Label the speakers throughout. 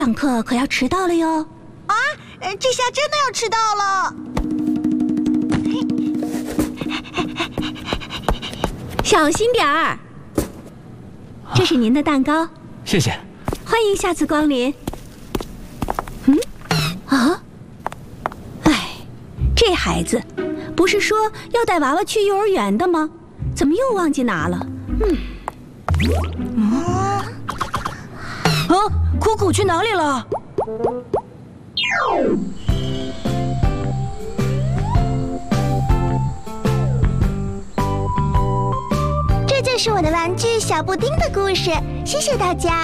Speaker 1: 上课可要迟到了哟！
Speaker 2: 啊，这下真的要迟到了。
Speaker 1: 小心点儿。这是您的蛋糕，
Speaker 3: 谢谢。
Speaker 1: 欢迎下次光临。这孩子，不是说要带娃娃去幼儿园的吗？怎么又忘记拿了？
Speaker 2: 苦苦去哪里了？
Speaker 4: 这就是我的玩具小布丁的故事，谢谢大家。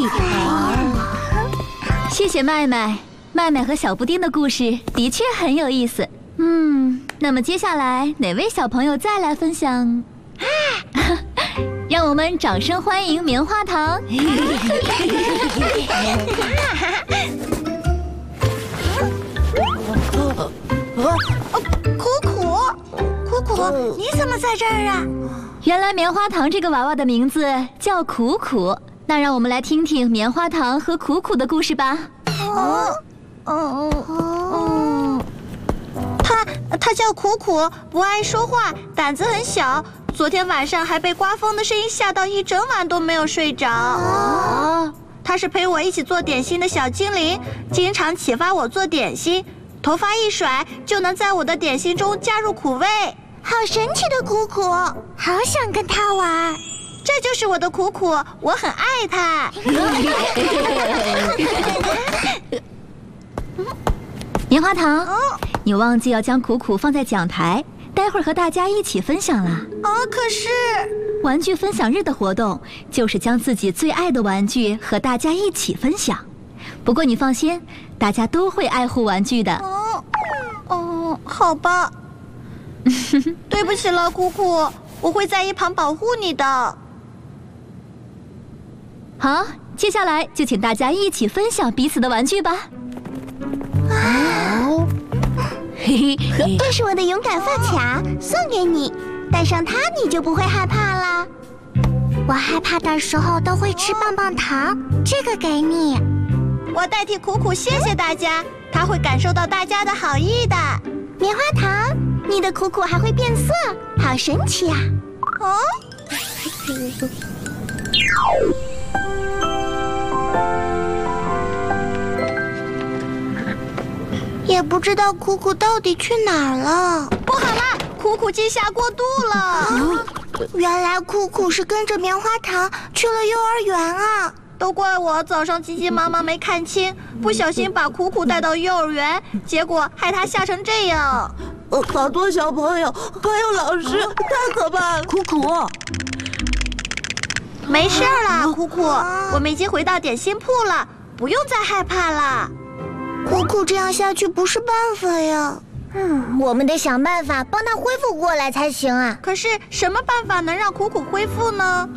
Speaker 5: 谢谢麦麦，麦麦和小布丁的故事的确很有意思。那么接下来哪位小朋友再来分享？让我们掌声欢迎棉花糖。
Speaker 2: 苦苦，你怎么在这儿啊？
Speaker 5: 原来棉花糖这个娃娃的名字叫苦苦，那让我们来听听棉花糖和苦苦的故事吧。
Speaker 2: 他叫苦苦，不爱说话，胆子很小。昨天晚上还被刮风的声音吓到，一整晚都没有睡着。他是陪我一起做点心的小精灵，经常启发我做点心。头发一甩，就能在我的点心中加入苦味。
Speaker 4: 好神奇的苦苦，好想跟他玩。
Speaker 2: 这就是我的苦苦，我很爱他。
Speaker 5: 棉花糖，你忘记要将苦苦放在讲台，待会儿和大家一起分享了。
Speaker 2: 可是
Speaker 5: 玩具分享日的活动就是将自己最爱的玩具和大家一起分享。不过你放心，大家都会爱护玩具的。
Speaker 2: 好吧。对不起了，苦苦，我会在一旁保护你的。
Speaker 5: 好，接下来就请大家一起分享彼此的玩具吧。
Speaker 4: 这是我的勇敢发卡，送给你，戴上它你就不会害怕了。我害怕的时候都会吃棒棒糖，这个给你。
Speaker 2: 我代替苦苦谢谢大家，他会感受到大家的好意的。
Speaker 4: 棉花糖，你的苦苦还会变色，好神奇啊！也不知道苦苦到底去哪儿了。
Speaker 2: 不好啦，苦苦惊吓过度了。
Speaker 4: 原来苦苦是跟着棉花糖去了幼儿园啊！
Speaker 2: 都怪我早上急急忙忙没看清，不小心把苦苦带到幼儿园，结果害他吓成这样。
Speaker 6: 好多小朋友还有老师，太可怕了！苦苦，
Speaker 2: 没事啦，苦苦，我们已经回到点心铺了，不用再害怕了。
Speaker 4: 苦苦这样下去不是办法呀。我们得想办法帮他恢复过来才行啊。
Speaker 2: 可是什么办法能让苦苦恢复呢？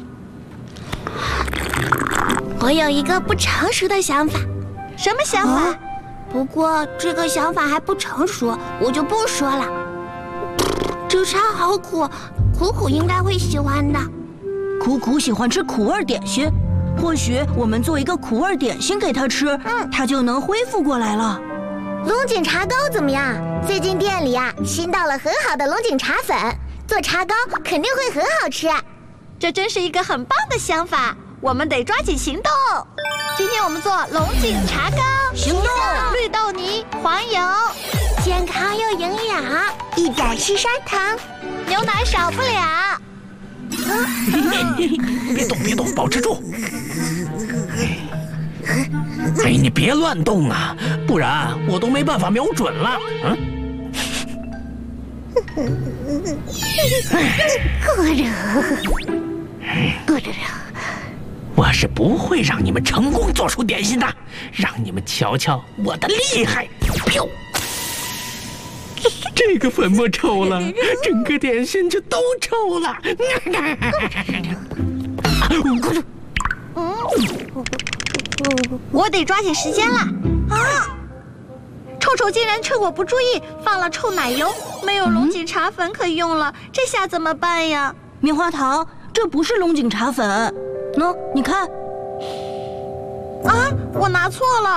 Speaker 1: 我有一个不成熟的想法。
Speaker 2: 什么想法？
Speaker 1: 不过这个想法还不成熟，我就不说了。这茶好苦，苦苦应该会喜欢的。
Speaker 6: 苦苦喜欢吃苦味点心，或许我们做一个苦味点心给他吃，他就能恢复过来了。
Speaker 4: 龙井茶糕怎么样？最近店里啊新到了很好的龙井茶粉，做茶糕肯定会很好吃。
Speaker 2: 这真是一个很棒的想法，我们得抓紧行动。今天我们做龙井茶糕，
Speaker 6: 行动！
Speaker 2: 绿豆泥、黄油，
Speaker 4: 健康又营养，一点是砂糖，
Speaker 2: 牛奶少不了。
Speaker 3: 别动，保持住！哎，你别乱动啊，不然我都没办法瞄准了。我是不会让你们成功做出点心的，让你们瞧瞧我的厉害！飘！这个粉末臭了，整个点心就都臭了。
Speaker 2: 我得抓紧时间了臭臭竟然趁我不注意放了臭奶油，没有龙井茶粉可用了，这下怎么办呀？
Speaker 6: 棉花糖，这不是龙井茶粉，喏，你看。
Speaker 2: 啊，我拿错了。